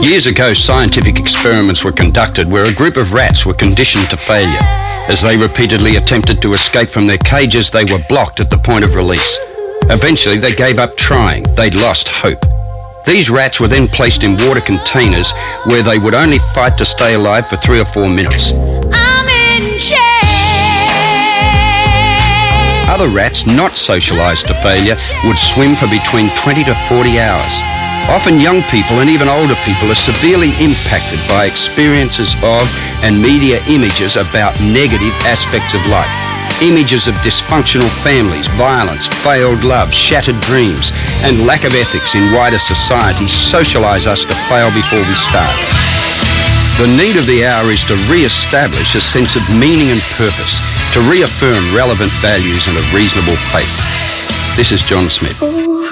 Years ago, scientific experiments were conducted where a group of rats were conditioned to failure. As they repeatedly attempted to escape from their cages, they were blocked at the point of release. Eventually, they gave up trying. They'd lost hope. These rats were then placed in water containers where they would only fight to stay alive for 3 or 4 minutes. I'm in chains. Other rats, not socialised to failure, would swim for between 20 to 40 hours. Often young people and even older people are severely impacted by experiences of and media images about negative aspects of life. Images of dysfunctional families, violence, failed love, shattered dreams, and lack of ethics in wider society socialise us to fail before we start. The need of the hour is to re-establish a sense of meaning and purpose, to reaffirm relevant values and a reasonable faith. This is John Smith.